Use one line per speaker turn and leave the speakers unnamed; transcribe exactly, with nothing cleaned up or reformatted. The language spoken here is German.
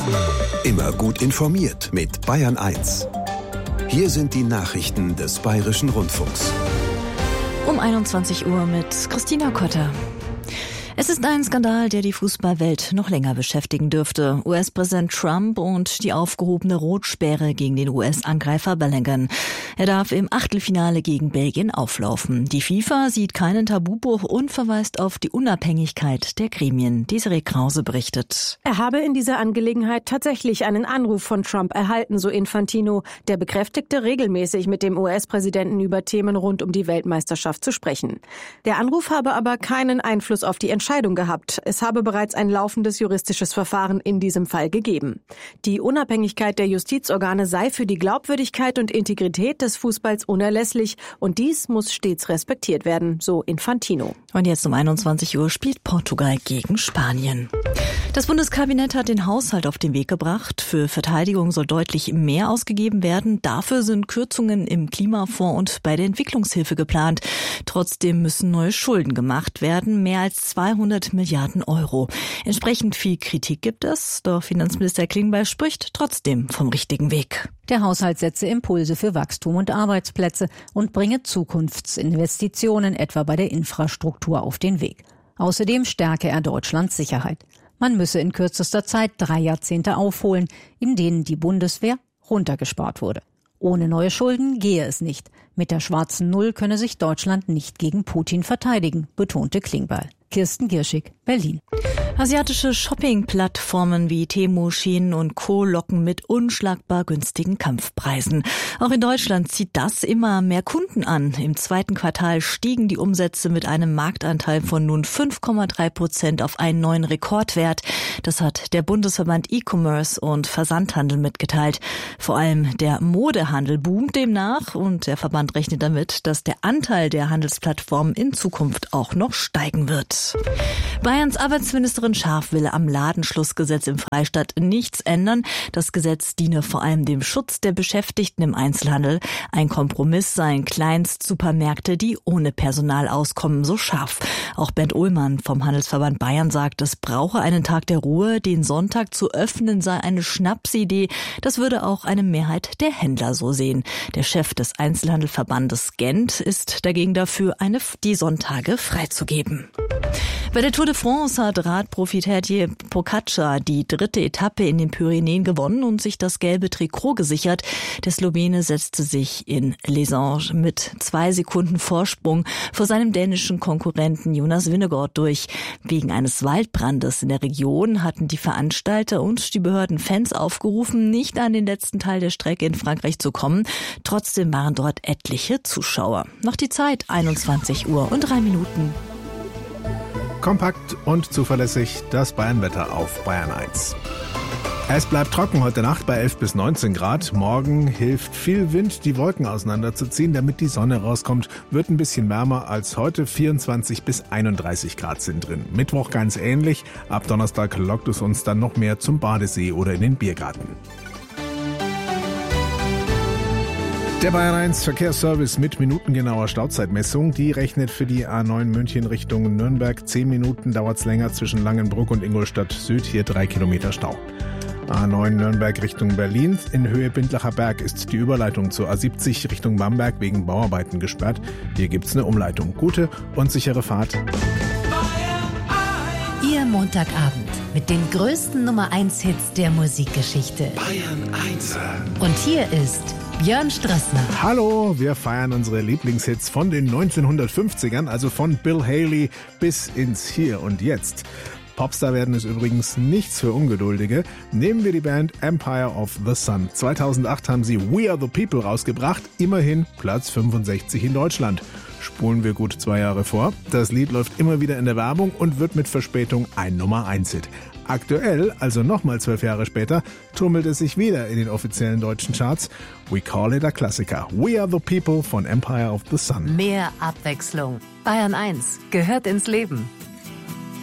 Immer gut informiert mit Bayern eins. Hier sind die Nachrichten des Bayerischen Rundfunks.
Um einundzwanzig Uhr mit Christina Kotter. Es ist ein Skandal, der die Fußballwelt noch länger beschäftigen dürfte. U S-Präsident Trump und die aufgehobene Rotsperre gegen den U S-Angreifer Bellingham. Er darf im Achtelfinale gegen Belgien auflaufen. Die FIFA sieht keinen Tabubruch und verweist auf die Unabhängigkeit der Gremien. Desiree Krause berichtet.
Er habe in dieser Angelegenheit tatsächlich einen Anruf von Trump erhalten, so Infantino. Der bekräftigte, regelmäßig mit dem U S-Präsidenten über Themen rund um die Weltmeisterschaft zu sprechen. Der Anruf habe aber keinen Einfluss auf die Entscheidung gehabt. Es habe bereits ein laufendes juristisches Verfahren in diesem Fall gegeben. Die Unabhängigkeit der Justizorgane sei für die Glaubwürdigkeit und Integrität des Fußballs unerlässlich und dies muss stets respektiert werden, so Infantino.
Und jetzt um einundzwanzig Uhr spielt Portugal gegen Spanien. Das Bundeskabinett hat den Haushalt auf den Weg gebracht. Für Verteidigung soll deutlich mehr ausgegeben werden. Dafür sind Kürzungen im Klimafonds und bei der Entwicklungshilfe geplant. Trotzdem müssen neue Schulden gemacht werden. Mehr als zweihundert Milliarden Euro. Entsprechend viel Kritik gibt es. Doch Finanzminister Klingbeil spricht trotzdem vom richtigen Weg.
Der Haushalt setze Impulse für Wachstum und Arbeitsplätze und bringe Zukunftsinvestitionen etwa bei der Infrastruktur auf den Weg. Außerdem stärke er Deutschlands Sicherheit. Man müsse in kürzester Zeit drei Jahrzehnte aufholen, in denen die Bundeswehr runtergespart wurde. Ohne neue Schulden gehe es nicht. Mit der schwarzen Null könne sich Deutschland nicht gegen Putin verteidigen, betonte Klingbeil. Kirsten Gierschig, Berlin.
Asiatische Shopping-Plattformen wie Temu, Shein und Co. locken mit unschlagbar günstigen Kampfpreisen. Auch in Deutschland zieht das immer mehr Kunden an. Im zweiten Quartal stiegen die Umsätze mit einem Marktanteil von nun fünf Komma drei Prozent auf einen neuen Rekordwert. Das hat der Bundesverband E-Commerce und Versandhandel mitgeteilt. Vor allem der Modehandel boomt demnach und der Verband rechnet damit, dass der Anteil der Handelsplattformen in Zukunft auch noch steigen wird. Bayerns Arbeitsministerin Scharf will am Ladenschlussgesetz im Freistaat nichts ändern. Das Gesetz diene vor allem dem Schutz der Beschäftigten im Einzelhandel. Ein Kompromiss seien Kleinstsupermärkte, die ohne Personal auskommen, so Scharf. Auch Bernd Ullmann vom Handelsverband Bayern sagt, es brauche einen Tag der Ruhe. Den Sonntag zu öffnen sei eine Schnapsidee. Das würde auch eine Mehrheit der Händler so sehen. Der Chef des Einzelhandelverbandes Gent ist dagegen dafür, eine, die Sonntage freizugeben. Bei der Tour de France hat Radprofi Tadej Pogačar die dritte Etappe in den Pyrenäen gewonnen und sich das gelbe Trikot gesichert. Der Slowene setzte sich in Lesange mit zwei Sekunden Vorsprung vor seinem dänischen Konkurrenten Jonas Vingegaard durch. Wegen eines Waldbrandes in der Region hatten die Veranstalter und die Behörden Fans aufgerufen, nicht an den letzten Teil der Strecke in Frankreich zu kommen. Trotzdem waren dort etliche Zuschauer. Noch die Zeit, einundzwanzig Uhr und drei Minuten.
Kompakt und zuverlässig das Bayernwetter auf Bayern eins. Es bleibt trocken heute Nacht bei elf bis neunzehn Grad. Morgen hilft viel Wind, die Wolken auseinanderzuziehen, damit die Sonne rauskommt. Wird ein bisschen wärmer als heute. vierundzwanzig bis einunddreißig Grad sind drin. Mittwoch ganz ähnlich. Ab Donnerstag lockt es uns dann noch mehr zum Badesee oder in den Biergarten. Der Bayern eins Verkehrsservice mit minutengenauer Stauzeitmessung, die rechnet für die A neun München Richtung Nürnberg. Zehn Minuten dauert's länger zwischen Langenbruck und Ingolstadt Süd, hier drei Kilometer Stau. A neun Nürnberg Richtung Berlin, in Höhe Bindlacher Berg ist die Überleitung zur A siebzig Richtung Bamberg wegen Bauarbeiten gesperrt. Hier gibt's eine Umleitung. Gute und sichere Fahrt.
Ihr Montagabend mit den größten Nummer eins Hits der Musikgeschichte.
Bayern eins.
Und hier ist Björn Strassner.
Hallo, wir feiern unsere Lieblingshits von den neunzehnhundertfünfzigern, also von Bill Haley bis ins Hier und Jetzt. Popstar werden ist übrigens nichts für Ungeduldige. Nehmen wir die Band Empire of the Sun. zweitausendacht haben sie We Are the People rausgebracht, immerhin Platz fünfundsechzig in Deutschland. Spulen wir gut zwei Jahre vor. Das Lied läuft immer wieder in der Werbung und wird mit Verspätung ein Nummer eins Hit. Aktuell, also nochmal zwölf Jahre später, tummelt es sich wieder in den offiziellen deutschen Charts. We call it a Klassiker. We Are the People von Empire of the Sun.
Mehr Abwechslung. Bayern eins gehört ins Leben.